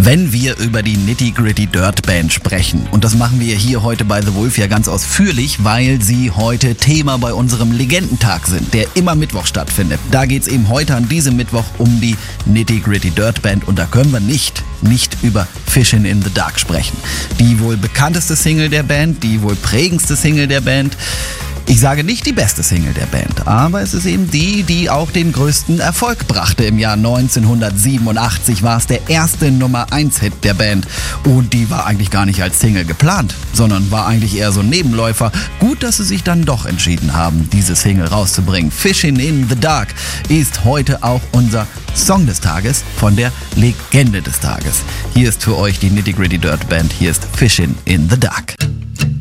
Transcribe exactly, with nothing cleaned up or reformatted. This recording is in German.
Wenn wir über die Nitty Gritty Dirt Band sprechen, und das machen wir hier heute bei The Wolf ja ganz ausführlich, weil sie heute Thema bei unserem Legendentag sind, der immer Mittwoch stattfindet. Da geht's eben heute an diesem Mittwoch um die Nitty Gritty Dirt Band und da können wir nicht, nicht über Fishin' in the Dark sprechen. Die wohl bekannteste Single der Band, die wohl prägendste Single der Band. Ich sage nicht die beste Single der Band, aber es ist eben die, die auch den größten Erfolg brachte. Im Jahr neunzehnhundertsiebenundachtzig war es der erste Nummer eins Hit der Band und die war eigentlich gar nicht als Single geplant, sondern war eigentlich eher so ein Nebenläufer. Gut, dass sie sich dann doch entschieden haben, diese Single rauszubringen. Fishin' in the Dark ist heute auch unser Song des Tages von der Legende des Tages. Hier ist für euch die Nitty Gritty Dirt Band, hier ist Fishin' in the Dark.